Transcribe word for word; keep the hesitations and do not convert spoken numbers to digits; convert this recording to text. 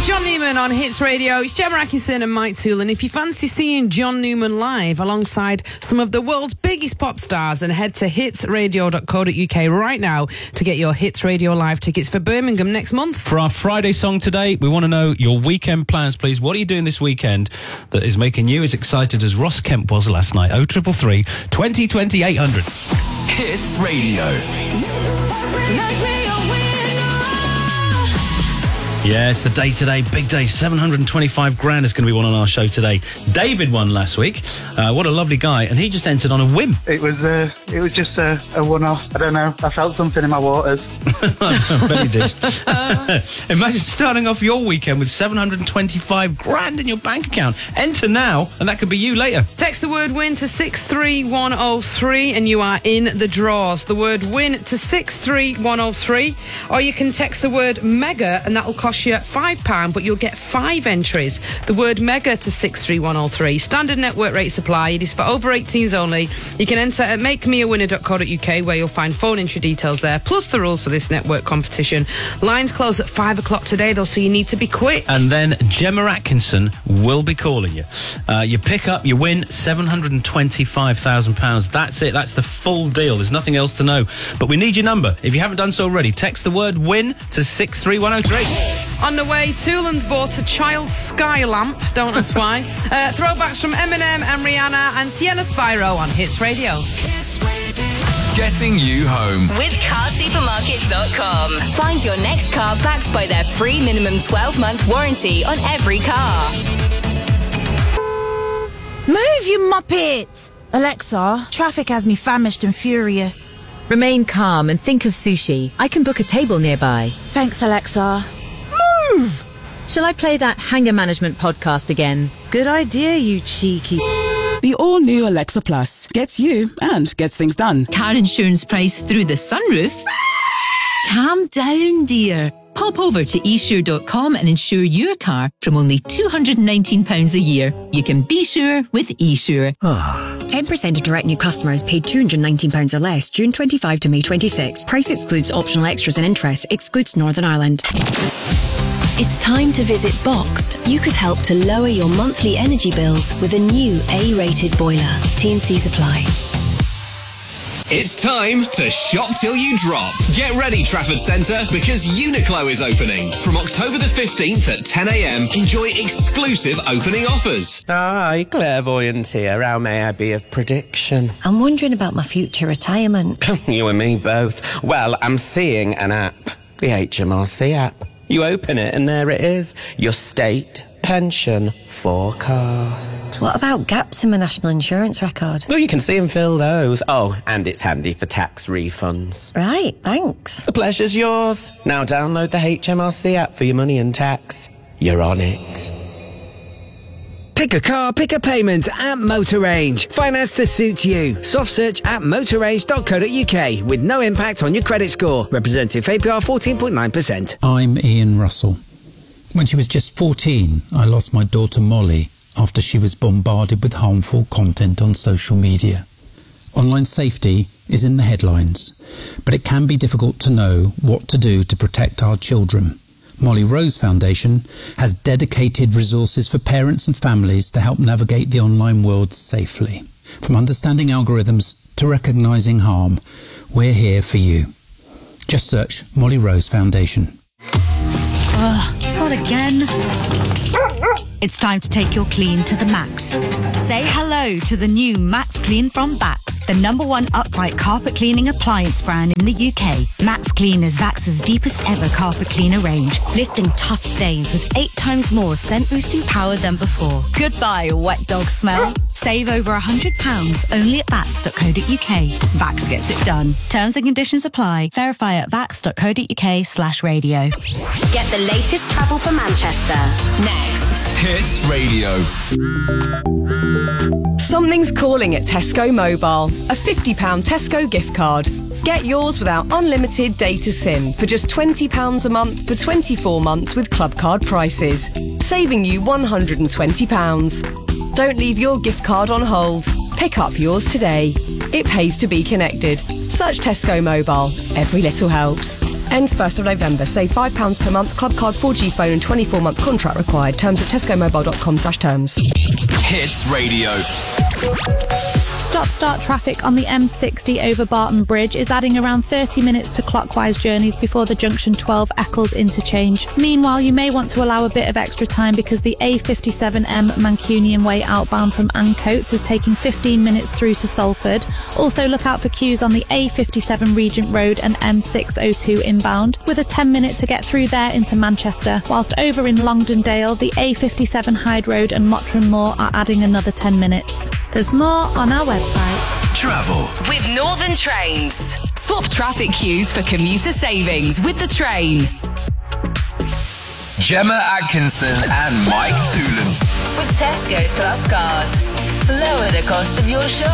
John Newman on Hits Radio. It's Gemma Atkinson and Mike Toole. And if you fancy seeing John Newman live alongside some of the world's biggest pop stars, then head to hits radio dot co dot uk right now to get your Hits Radio live tickets for Birmingham next month. For our Friday song today, we want to know your weekend plans, please. What are you doing this weekend that is making you as excited as Ross Kemp was last night? oh triple three, twenty twenty, eight hundred. Hits Radio. Yeah, it's the day today, big day, seven hundred twenty-five grand is going to be won on our show today. David won last week. Uh, what a lovely guy, and he just entered on a whim. It was uh, it was just a, a one-off. I don't know, I felt something in my waters. I bet he did. Imagine starting off your weekend with seven hundred twenty-five grand in your bank account. Enter now, and that could be you later. Text the word win to six three one oh three and you are in the draws. The word win to six three one oh three, or you can text the word mega and that'll cost you five pounds, but you'll get five entries. The word mega to six three one oh three. Standard network rates apply. It is for over eighteens only. You can enter at make me a winner dot co dot uk where you'll find phone entry details there, plus the rules for this network competition. Lines close at five o'clock today though, so you need to be quick. And then Gemma Atkinson will be calling you. Uh, you pick up, you win seven hundred twenty-five thousand pounds. That's it. That's the full deal. There's nothing else to know. But we need your number. If you haven't done so already, text the word win to six three one oh three. On the way, Toolan's bought a child sky lamp. Don't ask why. Uh, throwbacks from Eminem and Rihanna and Sienna Spyro on Hits Radio. Getting you home. With car supermarket dot com. Find your next car backed by their free minimum twelve-month warranty on every car. Move, you muppet! Alexa, traffic has me famished and furious. Remain calm and think of sushi. I can book a table nearby. Thanks, Alexa. Move! Shall I play that Hanger Management podcast again? Good idea, you cheeky... The all-new Alexa Plus gets you and gets things done. Car insurance price through the sunroof? Calm down, dear. Pop over to e sure dot com and insure your car from only two hundred nineteen pounds a year. You can be sure with eSure. ten percent of direct new customers paid two hundred nineteen pounds or less June twenty-fifth to May twenty-sixth. Price excludes optional extras and interest. Excludes Northern Ireland. It's time to visit Boxed. You could help to lower your monthly energy bills with a new A-rated boiler. T and C's apply. It's time to shop till you drop. Get ready, Trafford Centre, because Uniqlo is opening. From October the fifteenth at ten a.m, enjoy exclusive opening offers. Hi, clairvoyant here. How may I be of prediction? I'm wondering about my future retirement. You and me both. Well, I'm seeing an app. The H M R C app. You open it and there it is. Your state pension forecast. What about gaps in my national insurance record? Well, you can see and fill those. Oh, and it's handy for tax refunds. Right, thanks. The pleasure's yours. Now download the H M R C app for your money and tax. You're on it. Pick a car, pick a payment at Motor Range. Finance that suits you. Soft search at motor range dot co dot uk with no impact on your credit score. Representative A P R fourteen point nine percent. I'm Ian Russell. When she was just fourteen, I lost my daughter Molly after she was bombarded with harmful content on social media. Online safety is in the headlines, but it can be difficult to know what to do to protect our children. Molly Rose Foundation has dedicated resources for parents and families to help navigate the online world safely. From understanding algorithms to recognising harm, we're here for you. Just search Molly Rose Foundation. Ugh, not again. It's time to take your clean to the max. Say hello to the new Max Clean from Vax, the number one upright carpet cleaning appliance brand in the U K. Max Clean is Vax's deepest ever carpet cleaner range, lifting tough stains with eight times more scent boosting power than before. Goodbye, wet dog smell. Save over one hundred pounds only at vax dot co dot uk. Vax gets it done. Terms and conditions apply. Verify at vax dot co dot uk slash radio. Get the latest travel for Manchester. Next. Hits Radio. Something's calling at Tesco Mobile. A fifty pounds Tesco gift card. Get yours without unlimited data SIM for just twenty pounds a month for twenty-four months with club card prices, saving you one hundred twenty pounds. Don't leave your gift card on hold. Pick up yours today. It pays to be connected. Search Tesco Mobile. Every little helps. Ends first of November. Save five pounds per month. Club card, four G phone and twenty-four month contract required. Terms at tesco mobile dot com slash terms. Hits Radio. Stop-start traffic on the M sixty over Barton Bridge is adding around thirty minutes to clockwise journeys before the Junction twelve Eccles interchange. Meanwhile, you may want to allow a bit of extra time because the A fifty-seven M Mancunian Way outbound from Ancoats is taking fifteen minutes through to Salford. Also, look out for queues on the A fifty-seven Regent Road and M six oh two inbound, with a ten minute to get through there into Manchester. Whilst over in Longdendale, the A fifty-seven Hyde Road and Mottram Moor are adding another ten minutes. There's more on our website. Travel with Northern Trains. Swap traffic queues for commuter savings with the train. Gemma Atkinson and Mike Toolan. With Tesco Club Card. Lower the cost of your shop.